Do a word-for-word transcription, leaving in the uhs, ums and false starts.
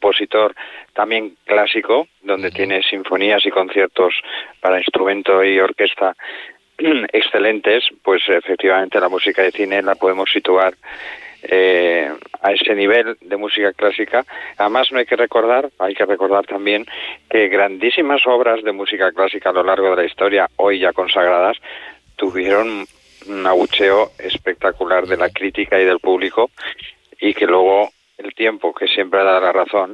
compositor también clásico, donde uh-huh. tiene sinfonías y conciertos para instrumento y orquesta excelentes, pues efectivamente la música de cine la podemos situar eh, a ese nivel de música clásica. Además no hay que recordar, hay que recordar también que grandísimas obras de música clásica a lo largo de la historia, hoy ya consagradas, tuvieron un abucheo espectacular de la crítica y del público, y que luego el tiempo, que siempre da la razón,